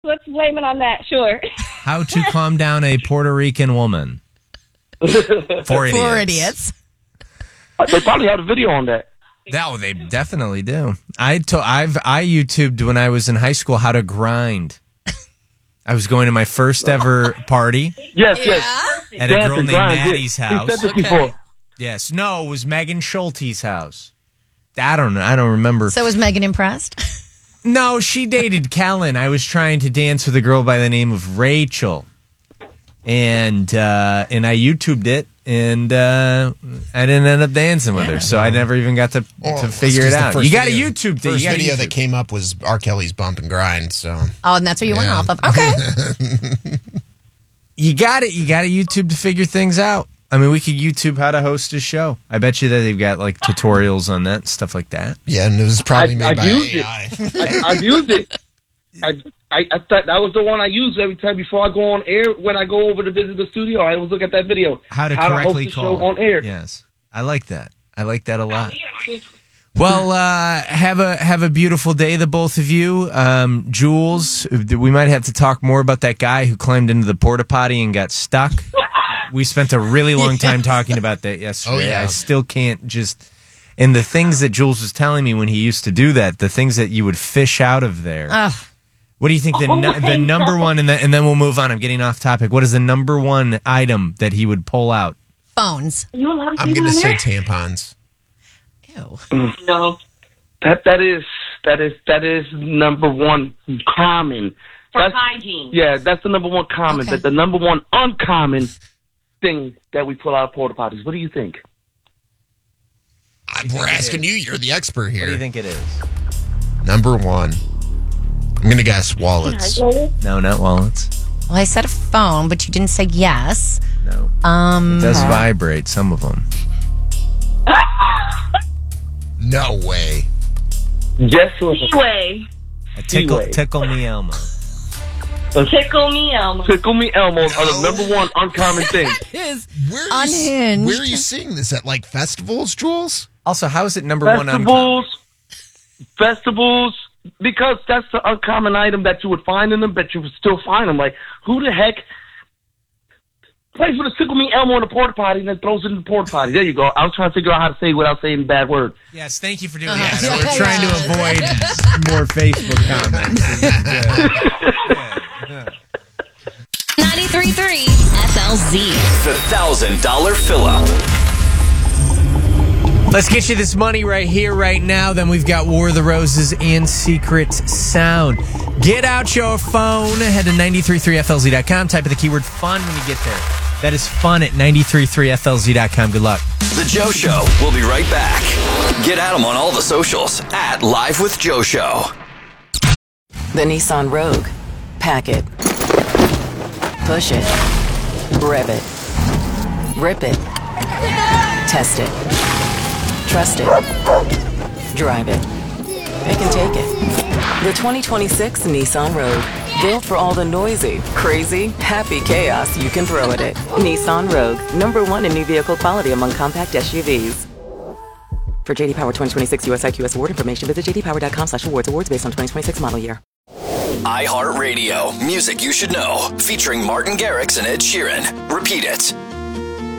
Let's blame it on that, sure. How to calm down a Puerto Rican woman. For idiots. They probably have a video on that. No, they definitely do. I YouTubed when I was in high school how to grind. I was going to my first ever party. Yes. At a girl named Maddie's house. He said this before. Yes. No, it was Megan Schulte's house. I don't know. I don't remember. So was Megan impressed? No, she dated Kellen. I was trying to dance with a girl by the name of Rachel. And I YouTubed it, and I didn't end up dancing with her, so I never even got to figure it out. You got a YouTube thing. The first video that came up was R. Kelly's Bump and Grind. So. Oh, and that's what you went off of. Okay. You got it. You got to YouTube to figure things out. I mean, we could YouTube how to host a show. I bet you that they've got like tutorials on that, stuff like that. Yeah, and it was probably made by AI. I've used it. I thought that was the one I use every time before I go on air. When I go over to visit the studio, I always look at that video. How to correctly host call the show on air. Yes, I like that. I like that a lot. Well, have a beautiful day, the both of you. Jules, we might have to talk more about that guy who climbed into the porta potty and got stuck. We spent a really long time talking about that yesterday. Oh, yeah. I still can't just... And the things that Jules was telling me when he used to do that, the things that you would fish out of there. What do you think the number one, and then we'll move on. I'm getting off topic. What is the number one item that he would pull out? Phones. I'm going to say tampons. Ew. No, that is number one common. For hygiene. Yeah, that's the number one common. Okay. But the number one uncommon thing that we pull out of porta potties. What do you think? We're asking you. You're the expert here. What do you think it is? Number one. I'm going to guess wallets. No, not wallets. Well, I said a phone, but you didn't say yes. No. It does vibrate, some of them. No way. Guess what? Anyway, A tickle me Elmo. tickle me, Elmo. Tickle me Elmo are the number one uncommon thing. Unhinged. Where are you seeing this at? Like festivals, Jules? Also, how is it number one uncommon? Festivals, because that's the uncommon item that you would find in them, but you would still find them. Like, who the heck plays with a tickle me Elmo in a porta potty and then throws it in the porta potty? There you go. I was trying to figure out how to say it without saying bad words. Yes, thank you for doing that. We're trying to avoid more Facebook comments. 93.3 FLZ. The $1,000 fill-up. Let's get you this money right here, right now. Then we've got War of the Roses and Secret Sound. Get out your phone. Head to 933flz.com. Type in the keyword fun when you get there. That is fun at 933flz.com. Good luck. The Joe Show. We'll be right back. Get at them on all the socials at Live with Joe Show. The Nissan Rogue. Pack it. Push it. Rev it. Rip it. Test it. Trust it. Drive it. Pick and take it. The 2026 Nissan Rogue. Built for all the noisy, crazy, happy chaos you can throw at it. Nissan Rogue. Number one in new vehicle quality among compact SUVs. For JD Power 2026 US IQS award information, visit jdpower.com/awards. Awards based on 2026 model year. iHeartRadio. Music you should know. Featuring Martin Garrix and Ed Sheeran. Repeat it.